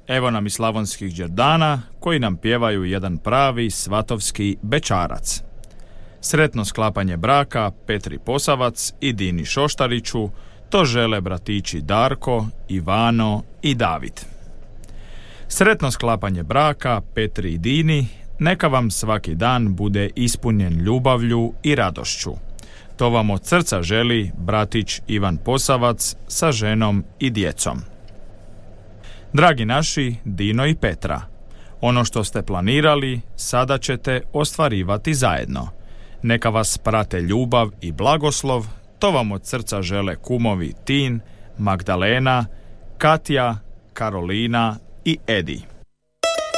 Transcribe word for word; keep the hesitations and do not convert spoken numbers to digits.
Evo nam i slavonskih đerdana koji nam pjevaju jedan pravi svatovski bečarac. Sretno sklapanje braka Petri Posavac i Dini Šoštariću, to žele bratići Darko, Ivano i David. Sretno sklapanje braka Petri i Dini, neka vam svaki dan bude ispunjen ljubavlju i radošću. To vam od srca želi bratić Ivan Posavac sa ženom i djecom. Dragi naši Dino i Petra, ono što ste planirali sada ćete ostvarivati zajedno. Neka vas prate ljubav i blagoslov, to vam od srca žele kumovi Tin, Magdalena, Katja, Karolina i Edi.